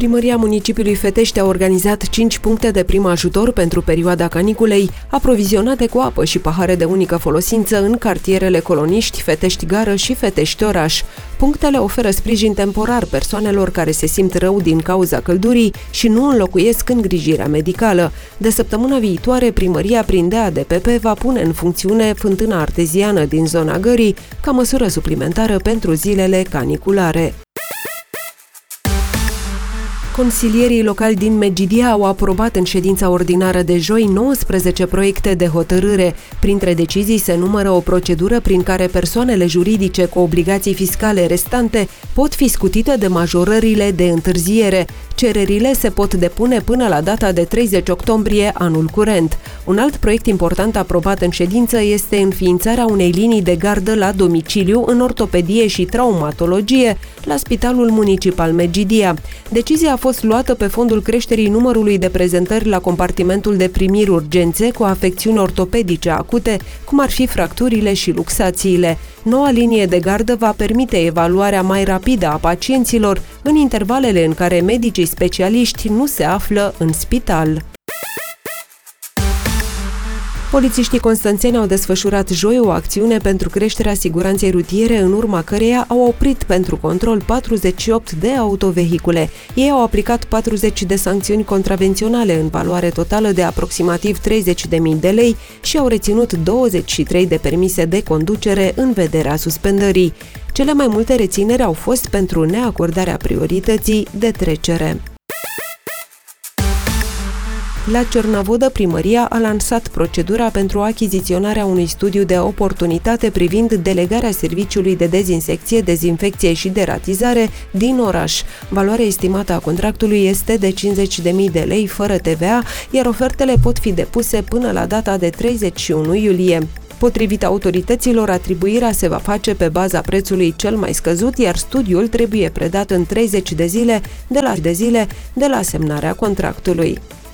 Primăria municipiului Fetești a organizat 5 puncte de prim ajutor pentru perioada caniculei, aprovizionate cu apă și pahare de unică folosință în cartierele Coloniști, Fetești Gară și Fetești Oraș. Punctele oferă sprijin temporar persoanelor care se simt rău din cauza căldurii și nu înlocuiesc îngrijirea medicală. De săptămâna viitoare, primăria prin DADPP va pune în funcțiune fântâna arteziană din zona Gării ca măsură suplimentară pentru zilele caniculare. Consilierii locali din Medgidia au aprobat în ședința ordinară de joi 19 proiecte de hotărâre. Printre decizii se numără o procedură prin care persoanele juridice cu obligații fiscale restante pot fi scutite de majorările de întârziere. Cererile se pot depune până la data de 30 octombrie anul curent. Un alt proiect important aprobat în ședință este înființarea unei linii de gardă la domiciliu în ortopedie și traumatologie la Spitalul Municipal Medgidia. Decizia a fost luată pe fondul creșterii numărului de prezentări la compartimentul de primiri urgențe cu afecțiuni ortopedice acute, cum ar fi fracturile și luxațiile. Noua linie de gardă va permite evaluarea mai rapidă a pacienților în intervalele în care medicii specialiști nu se află în spital. Polițiștii constanțeni au desfășurat joi o acțiune pentru creșterea siguranței rutiere, în urma căreia au oprit pentru control 48 de autovehicule. Ei au aplicat 40 de sancțiuni contravenționale în valoare totală de aproximativ 30.000 de lei și au reținut 23 de permise de conducere în vederea suspendării. Cele mai multe rețineri au fost pentru neacordarea priorității de trecere. La Cernavodă, primăria a lansat procedura pentru achiziționarea unui studiu de oportunitate privind delegarea serviciului de dezinsecție, dezinfecție și deratizare din oraș. Valoarea estimată a contractului este de 50.000 de lei fără TVA, iar ofertele pot fi depuse până la data de 31 iulie. Potrivit autorităților, atribuirea se va face pe baza prețului cel mai scăzut, iar studiul trebuie predat în 30 de zile de la semnarea contractului.